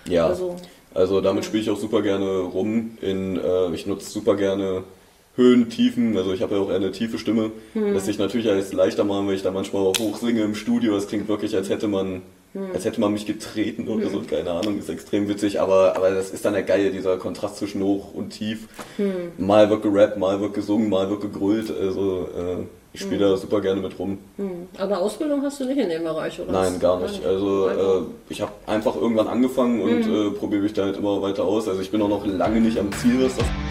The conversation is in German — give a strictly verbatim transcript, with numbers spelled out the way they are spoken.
Ja, Also, also damit spiele ich auch super gerne rum. In, äh, ich nutze super gerne Höhen, Tiefen, also ich habe ja auch eher eine tiefe Stimme. Lässt sich natürlich alles leichter machen, weil ich da manchmal auch hochsinge im Studio. Das klingt wirklich, als hätte man, als hätte man mich getreten oder so, keine Ahnung, ist extrem witzig, aber, aber das ist dann ja geil, dieser Kontrast zwischen hoch und tief. Mal wird gerappt, mal wird gesungen, mal wird gegrölt, also äh, ich spiele da super gerne mit rum. hm. Aber Ausbildung hast du nicht in dem Bereich, oder? Nein, gar nicht. Also äh, ich habe einfach irgendwann angefangen und äh, probiere mich da halt immer weiter aus. Also ich bin auch noch lange nicht am Ziel, was das